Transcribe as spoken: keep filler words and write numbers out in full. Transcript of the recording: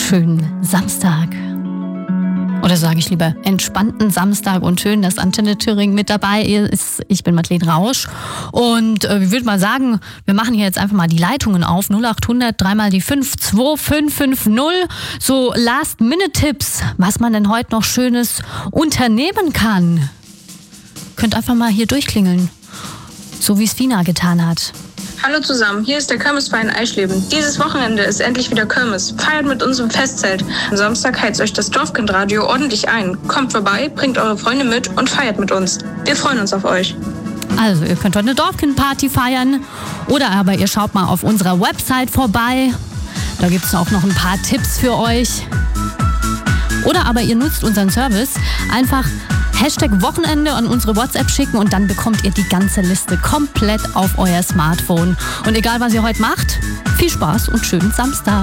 schönen Samstag. Oder sage ich lieber entspannten Samstag und schön, dass Antenne Thüringen mit dabei ist. Ich bin Madeleine Rausch und äh, ich würde mal sagen, wir machen hier jetzt einfach mal die Leitungen auf. null acht hundert, dreimal die fünf, zwei fünf fünf null. So Last-Minute-Tipps, was man denn heute noch Schönes unternehmen kann. Könnt einfach mal hier durchklingeln, so wie es Fina getan hat. Hallo zusammen, hier ist der Kirmesverein Eisleben. Dieses Wochenende ist endlich wieder Kirmes. Feiert mit uns im Festzelt. Am Samstag heizt euch das Dorfkindradio ordentlich ein. Kommt vorbei, bringt eure Freunde mit und feiert mit uns. Wir freuen uns auf euch. Also, ihr könnt heute eine Dorfkindparty feiern oder aber ihr schaut mal auf unserer Website vorbei. Da gibt es auch noch ein paar Tipps für euch. Oder aber ihr nutzt unseren Service. Einfach Hashtag Wochenende an unsere WhatsApp schicken und dann bekommt ihr die ganze Liste komplett auf euer Smartphone. Und egal, was ihr heute macht, viel Spaß und schönen Samstag.